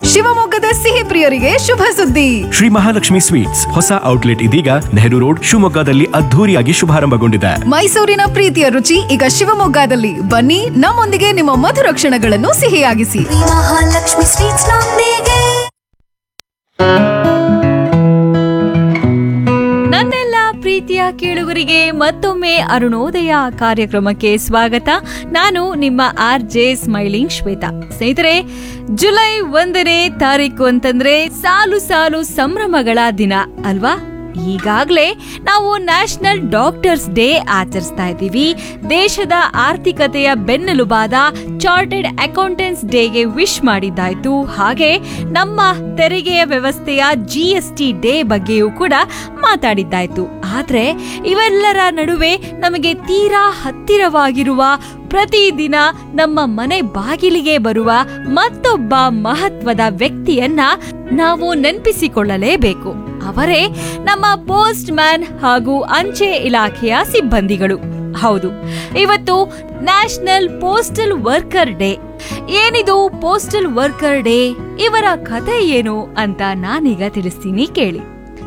ಶಿವಮೊಗ್ಗದ ಸಿಹಿ ಪ್ರಿಯರಿಗೆ ಶುಭ ಸುದ್ದಿ. ಶ್ರೀ ಮಹಾಲಕ್ಷ್ಮಿ ಸ್ವೀಟ್ಸ್ ಹೊಸ ಔಟ್ಲೆಟ್ ಇದೀಗ ನೆಹರು ರೋಡ್ ಶಿವಮೊಗ್ಗದಲ್ಲಿ ಅದ್ಧೂರಿಯಾಗಿ ಶುಭಾರಂಭಗೊಂಡಿದೆ. ಮೈಸೂರಿನ ಪ್ರೀತಿಯ ರುಚಿ ಈಗ ಶಿವಮೊಗ್ಗದಲ್ಲಿ. ಬನ್ನಿ, ನಮ್ಮೊಂದಿಗೆ ನಿಮ್ಮ ಮಧುರ ಕ್ಷಣಗಳನ್ನು ಸಿಹಿಯಾಗಿಸಿ. ಮಹಾಲಕ್ಷ್ಮಿ ಸ್ವೀಟ್ಸ್ ನೊಂದಿಗೆ. ನನ್ನೆಲ್ಲ ಪ್ರೀತಿಯ ಕೇಳುಗರಿಗೆ ಮತ್ತೊಮ್ಮೆ ಅರುಣೋದಯ ಕಾರ್ಯಕ್ರಮಕ್ಕೆ ಸ್ವಾಗತ. ನಾನು ನಿಮ್ಮ RJ ಸ್ಮೈಲಿಂಗ್ ಶ್ವೇತಾ. ಸ್ನೇಹಿತರೆ, ಜುಲೈ 1ನೇ ತಾರೀಕು ಅಂತಂದ್ರೆ ಸಾಲು ಸಾಲು ಸಂಭ್ರಮಗಳ ದಿನ ಅಲ್ವಾ? ಈಗಾಗಲೇ ನಾವು ನ್ಯಾಷನಲ್ ಡಾಕ್ಟರ್ಸ್ ಡೇ ಆಚರಿಸ್ತಾ ಇದ್ದೀವಿ. ದೇಶದ ಆರ್ಥಿಕತೆಯ ಬೆನ್ನೆಲುಬಾದ ಚಾರ್ಟೆಡ್ ಅಕೌಂಟೆಂಟ್ಸ್ ಡೇಗೆ ವಿಶ್ ಮಾಡಿದ್ದಾಯ್ತು. ಹಾಗೆ ನಮ್ಮ ತೆರಿಗೆಯ ವ್ಯವಸ್ಥೆಯ GST ಡೇ ಬಗ್ಗೆಯೂ ಕೂಡ ಮಾತಾಡಿದ್ದಾಯ್ತು. ಆದ್ರೆ ಇವೆಲ್ಲರ ನಡುವೆ ನಮಗೆ ತೀರಾ ಹತ್ತಿರವಾಗಿರುವ, ಪ್ರತಿದಿನ ನಮ್ಮ ಮನೆ ಬಾಗಿಲಿಗೆ ಬರುವ ಮತ್ತೊಬ್ಬ ಮಹತ್ವದ ವ್ಯಕ್ತಿಯನ್ನ ನಾವು ನೆನಪಿಸಿಕೊಳ್ಳಲೇಬೇಕು. ಅವರೇ ನಮ್ಮ ಪೋಸ್ಟ್ ಮ್ಯಾನ್ ಹಾಗೂ ಅಂಚೆ ಇಲಾಖೆಯ ಸಿಬ್ಬಂದಿಗಳು. ಹೌದು, ಇವತ್ತು ನ್ಯಾಷನಲ್ ಪೋಸ್ಟಲ್ ವರ್ಕರ್ ಡೇ. ಏನಿದು ಪೋಸ್ಟಲ್ ವರ್ಕರ್ ಡೇ? ಇವರ ಕಥೆ ಏನು ಅಂತ ನಾನೀಗ ತಿಳಿಸ್ತೀನಿ, ಕೇಳಿ.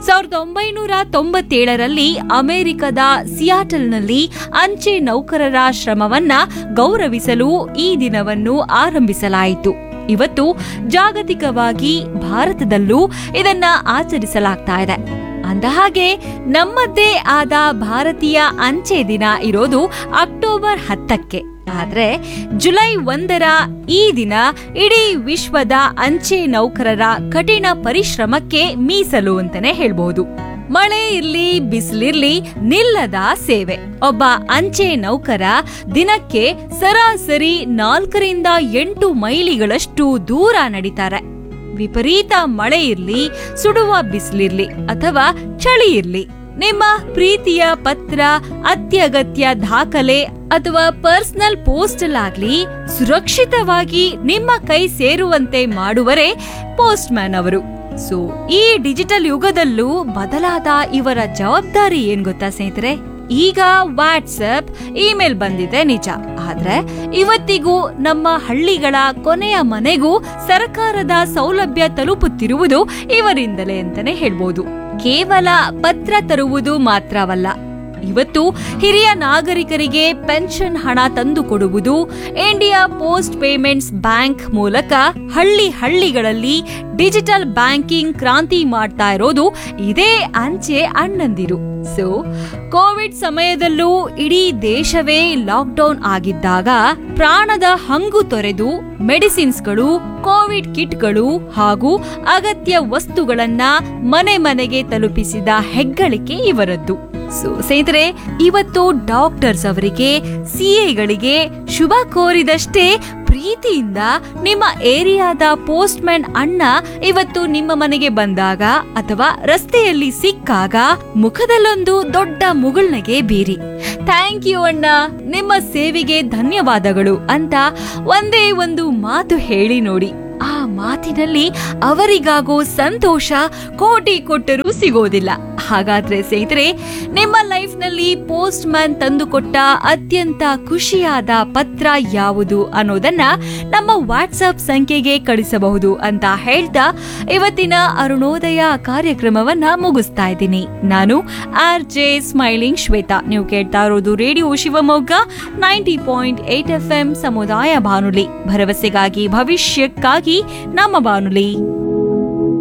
1997ರಲ್ಲಿ ಅಮೆರಿಕದ ಸಿಯಾಟಲ್ನಲ್ಲಿ ಅಂಚೆ ನೌಕರರ ಶ್ರಮವನ್ನ ಗೌರವಿಸಲು ಈ ದಿನವನ್ನು ಆರಂಭಿಸಲಾಯಿತು. ಇವತ್ತು ಜಾಗತಿಕವಾಗಿ ಭಾರತದಲ್ಲೂ ಇದನ್ನ ಆಚರಿಸಲಾಗ್ತಾ ಇದೆ. ಅಂದಹಾಗೆ ನಮ್ಮದೇ ಆದ ಭಾರತೀಯ ಅಂಚೆ ದಿನ ಇರೋದು ಅಕ್ಟೋಬರ್ 10ಕ್ಕೆ. ಆದ್ರೆ ಜುಲೈ 1ರ ಈ ದಿನ ಇಡೀ ವಿಶ್ವದ ಅಂಚೆ ನೌಕರರ ಕಠಿಣ ಪರಿಶ್ರಮಕ್ಕೆ ಮೀಸಲು ಅಂತಾನೆ ಹೇಳ್ಬಹುದು. ಮಳೆ ಇರ್ಲಿ ಬಿಸಿಲಿರ್ಲಿ ನಿಲ್ಲದ ಸೇವೆ. ಒಬ್ಬ ಅಂಚೆ ನೌಕರ ದಿನಕ್ಕೆ ಸರಾಸರಿ 4ರಿಂದ 8 ಮೈಲಿಗಳಷ್ಟು ದೂರ ನಡೀತಾರೆ. ವಿಪರೀತ ಮಳೆ ಇರ್ಲಿ, ಸುಡುವ ಬಿಸಿಲಿರ್ಲಿ ಅಥವಾ ಚಳಿ ಇರ್ಲಿ, ನಿಮ್ಮ ಪ್ರೀತಿಯ ಪತ್ರ, ಅತ್ಯಗತ್ಯ ದಾಖಲೆ ಅಥವಾ ಪರ್ಸನಲ್ ಪೋಸ್ಟಲ್ ಆಗ್ಲಿ ಸುರಕ್ಷಿತವಾಗಿ ನಿಮ್ಮ ಕೈ ಸೇರುವಂತೆ ಮಾಡುವರೇ ಪೋಸ್ಟ್ ಮ್ಯಾನ್ ಅವರು. ಸೊ ಈ ಡಿಜಿಟಲ್ ಯುಗದಲ್ಲೂ ಬದಲಾದ ಇವರ ಜವಾಬ್ದಾರಿ ಏನ್ ಗೊತ್ತಾ ಸ್ನೇಹಿತರೆ? ಈಗ ವಾಟ್ಸಪ್, ಇಮೇಲ್ ಬಂದಿದೆ ನಿಜ, ಆದ್ರೆ ಇವತ್ತಿಗೂ ನಮ್ಮ ಹಳ್ಳಿಗಳ ಕೊನೆಯ ಮನೆಗೂ ಸರ್ಕಾರದ ಸೌಲಭ್ಯ ತಲುಪುತ್ತಿರುವುದು ಇವರಿಂದಲೇ ಅಂತಾನೆ ಹೇಳ್ಬೋದು. ಕೇವಲ ಪತ್ರ ತರುವುದು ಮಾತ್ರವಲ್ಲ, ಇವತ್ತು ಹಿರಿಯ ನಾಗರಿಕರಿಗೆ ಪೆನ್ಷನ್ ಹಣ ತಂದು ಕೊಡುವುದು, ಇಂಡಿಯಾ ಪೋಸ್ಟ್ ಪೇಮೆಂಟ್ಸ್ ಬ್ಯಾಂಕ್ ಮೂಲಕ ಹಳ್ಳಿಗಳಲ್ಲಿ ಡಿಜಿಟಲ್ ಬ್ಯಾಂಕಿಂಗ್ ಕ್ರಾಂತಿ ಮಾಡ್ತಾ ಇರೋದು ಇದೇ ಅಂಚೆ ಅಣ್ಣಂದಿರು. ಸೊ ಕೋವಿಡ್ ಸಮಯದಲ್ಲೂ ಇಡೀ ದೇಶವೇ ಲಾಕ್ಡೌನ್ ಆಗಿದ್ದಾಗ ಪ್ರಾಣದ ಹಂಗು ತೊರೆದು ಮೆಡಿಸಿನ್ಸ್ಗಳು, ಕೋವಿಡ್ ಕಿಟ್ಗಳು ಹಾಗೂ ಅಗತ್ಯ ವಸ್ತುಗಳನ್ನ ಮನೆ ಮನೆಗೆ ತಲುಪಿಸಿದ ಹೆಗ್ಗಳಿಕೆ ಇವರದ್ದು. ಸೊ ಸ್ನೇಹಿತರೆ, ಇವತ್ತು ಡಾಕ್ಟರ್ಸ್ ಅವರಿಗೆ, CAಗಳಿಗೆ ಶುಭ ಕೋರಿದಷ್ಟೇ ಪ್ರೀತಿಯಿಂದ ನಿಮ್ಮ ಏರಿಯಾದ ಪೋಸ್ಟ್ ಮ್ಯಾನ್ ಅಣ್ಣ ಇವತ್ತು ನಿಮ್ಮ ಮನೆಗೆ ಬಂದಾಗ ಅಥವಾ ರಸ್ತೆಯಲ್ಲಿ ಸಿಕ್ಕಾಗ ಮುಖದಲ್ಲೊಂದು ದೊಡ್ಡ ಮುಗುಳ್ನಗೆ ಬೀರಿ ಥ್ಯಾಂಕ್ ಯು ಅಣ್ಣ, ನಿಮ್ಮ ಸೇವೆಗೆ ಧನ್ಯವಾದಗಳು ಅಂತ ಒಂದೇ ಒಂದು ಮಾತು ಹೇಳಿ ನೋಡಿ. ಆ ಮಾತಿನಲ್ಲಿ ಅವರಿಗಾಗೋ ಸಂತೋಷ ಕೋಟಿ ಕೊಟ್ಟರೂ ಸಿಗೋದಿಲ್ಲ. ಹಾಗಾದ್ರೆ ಸ್ನೇಹಿತರೆ, ನಿಮ್ಮ ಲೈಫ್ ನಲ್ಲಿ ಪೋಸ್ಟ್ ಮ್ಯಾನ್ ತಂದುಕೊಟ್ಟ ಅತ್ಯಂತ ಖುಷಿಯಾದ ಪತ್ರ ಯಾವುದು ಅನ್ನೋದನ್ನ ನಮ್ಮ ವಾಟ್ಸ್ಆಪ್ ಸಂಖ್ಯೆಗೆ ಕಳಿಸಬಹುದು ಅಂತ ಹೇಳ್ತಾ ಇವತ್ತಿನ ಅರುಣೋದಯ ಕಾರ್ಯಕ್ರಮವನ್ನ ಮುಗಿಸ್ತಾ ಇದ್ದೀನಿ. ನಾನು RJ ಸ್ಮೈಲಿಂಗ್ ಶ್ವೇತಾ. ನೀವು ಕೇಳ್ತಾ ಇರೋದು ರೇಡಿಯೋ ಶಿವಮೊಗ್ಗ 90.8 FM ಸಮುದಾಯ ಬಾನುಲಿ, ಭರವಸೆಗಾಗಿ ಭವಿಷ್ಯಕ್ಕಾಗಿ ನಮ್ಮ ಬಾನುಲಿ.